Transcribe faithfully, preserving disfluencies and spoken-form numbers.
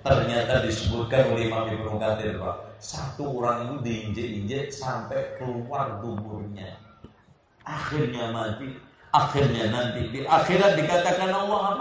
ternyata disebutkan oleh Imam Ibnu Katsir, Pak, satu orang itu diinjek-injek sampai keluar tuburnya, akhirnya mati. Akhirnya nanti di akhirat dikatakan Allah apa?